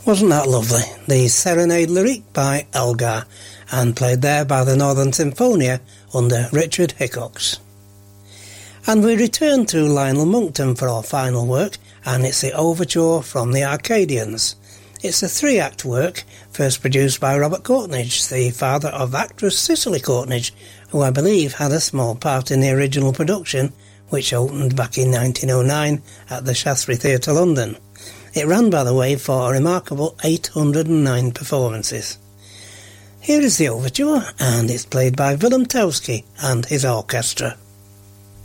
Wasn't that lovely? The Serenade Lyrique by Elgar, and played there by the Northern Symphonia under Richard Hickox. And we return to Lionel Monckton for our final work, and it's the Overture from the Arcadians. It's a 3-act work, first produced by Robert Courtnidge, the father of actress Cicely Courtnidge, who I believe had a small part in the original production, which opened back in 1909 at the Shaftesbury Theatre, London. It ran, by the way, for a remarkable 809 performances. Here is the overture, and it's played by Willem Towski and his orchestra.